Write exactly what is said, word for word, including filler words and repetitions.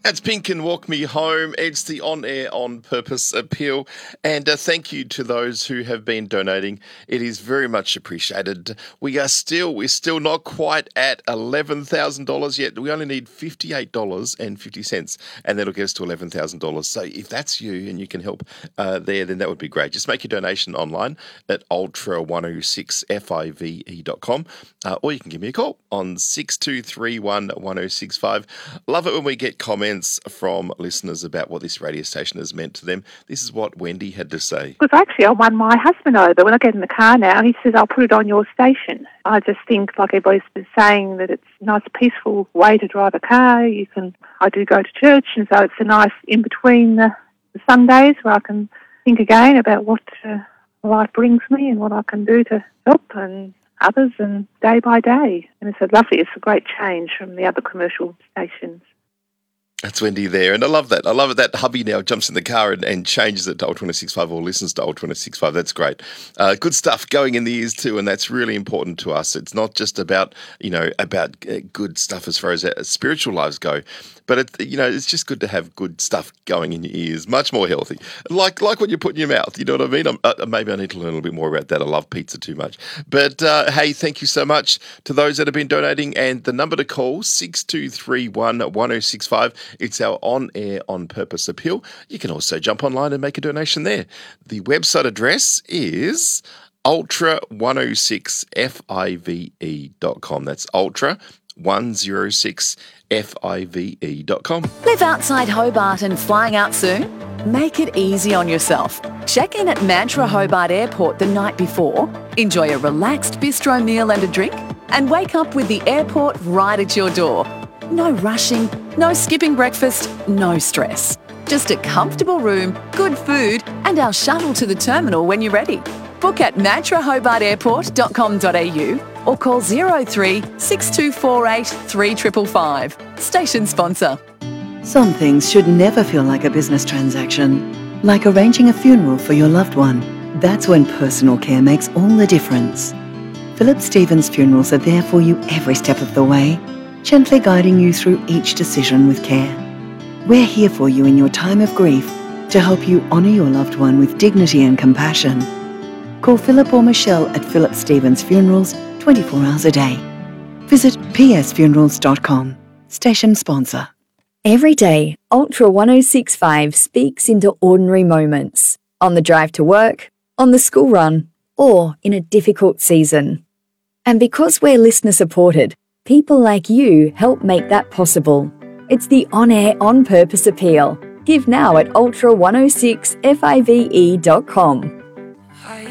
That's Pink and Walk Me Home. It's the On Air On Purpose appeal. And uh, thank you to those who have been donating. It is very much appreciated. We are still, we're still not quite at eleven thousand dollars yet. We only need fifty-eight dollars and fifty cents, and that'll get us to eleven thousand dollars. So if that's you and you can help uh, there, then that would be great. Just make your donation online at ultra one oh six five e dot com, uh, or you can give me a call on six two three one one oh six five. Love it when we get comments from listeners about what this radio station has meant to them. This is what Wendy had to say. Because actually I won my husband over. When I get in the car now, he says, I'll put it on your station. I just think, like everybody's been saying, that it's a nice, peaceful way to drive a car. You can, I do go to church, and so it's a nice in-between the, the Sundays where I can think again about what uh, life brings me and what I can do to help and others, and day by day. And it's a lovely, it's a great change from the other commercial stations. That's Wendy there, and I love that. I love it that hubby now jumps in the car and, and changes it to Ultra one oh six five or listens to Ultra one oh six five. That's great. Uh, good stuff going in the ears too, and that's really important to us. It's not just about, you know, about uh, good stuff as far as our spiritual lives go, but it, you know, it's just good to have good stuff going in your ears, much more healthy. Like like what you put in your mouth, you know what I mean? I'm, uh, maybe I need to learn a little bit more about that. I love pizza too much. But uh, hey, thank you so much to those that have been donating, and the number to call, six two three one one oh six five. It's our On Air On Purpose appeal. You can also jump online and make a donation there. The website address is ultra one oh six five e dot com. That's ultra one oh six five e dot com. Live outside Hobart and flying out soon? Make it easy on yourself. Check in at Mantra Hobart Airport the night before, enjoy a relaxed bistro meal and a drink, and wake up with the airport right at your door. No rushing, no skipping breakfast, no stress. Just a comfortable room, good food, and our shuttle to the terminal when you're ready. Book at mantra hobart airport dot com dot a u or call zero three six two four eight three five five five. Station sponsor. Some things should never feel like a business transaction, like arranging a funeral for your loved one. That's when personal care makes all the difference. Philip Stevens Funerals are there for you every step of the way, gently guiding you through each decision with care. We're here for you in your time of grief to help you honour your loved one with dignity and compassion. Call Philip or Michelle at Philip Stevens Funerals twenty-four hours a day. Visit p s funerals dot com. Station sponsor. Every day, Ultra one oh six five speaks into ordinary moments. On the drive to work, on the school run, or in a difficult season. And because we're listener supported, people like you help make that possible. It's the On Air On Purpose appeal. Give now at ultra one oh six five e dot com.